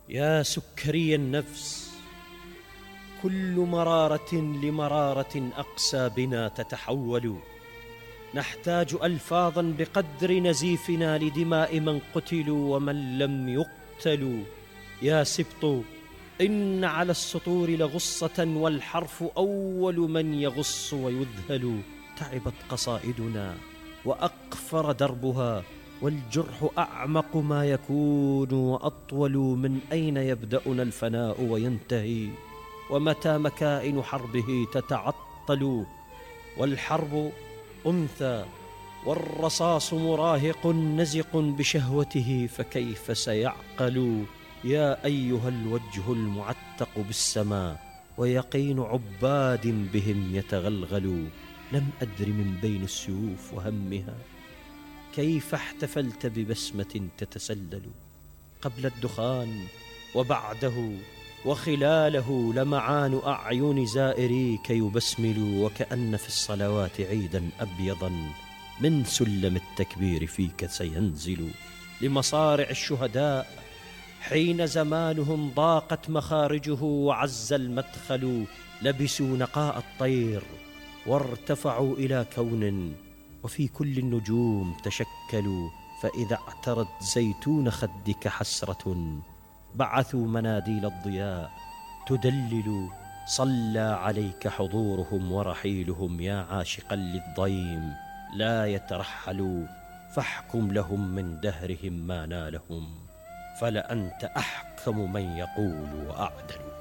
يا سكري النفس، كل مرارة لمرارة أقسى بنا تتحول. نحتاج ألفاظا بقدر نزيفنا لدماء من قتلوا ومن لم يقتلوا. يا سبط، إن على السطور لغصة، والحرف أول من يغص ويذهل. تعبت قصائدنا وأقفر دربها، والجرح أعمق ما يكون وأطول. من أين يبدأنا الفناء وينتهي؟ ومتى مكائن حربه تتعطل؟ والحرب أنثى والرصاص مراهق نزق بشهوته، فكيف سيعقل؟ يا أيها الوجه المعتق بالسماء، ويقين عباد بهم يتغلغل. لم أدر من بين السيوف وهمها كيف احتفلت ببسمة تتسلل. قبل الدخان وبعده وخلاله لمعان أعين زائريك يبسمل، وكأن في الصلوات عيدا أبيضا من سلم التكبير فيك سينزل. لمصارع الشهداء حين زمانهم ضاقت مخارجه وعز المدخل، لبسوا نقاء الطير وارتفعوا إلى كون، وفي كل النجوم تشكلوا. فإذا اعترت زيتون خدك حسرة، بعثوا مناديل الضياء تدلل. صلى عليك حضورهم ورحيلهم يا عاشقا للضيم لا يترحلوا. فاحكم لهم من دهرهم ما نالهم، فلأنت أحكم من يقول وأعدل.